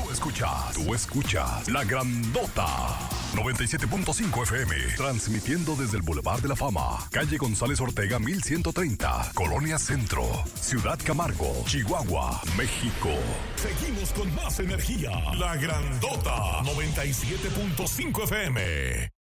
Tú escuchas La Grandota 97.5 FM, transmitiendo desde el Boulevard de la Fama, calle González Ortega 1130, Colonia Centro, Ciudad Camargo, Chihuahua, México. Seguimos con más energía. La Grandota 97.5 FM.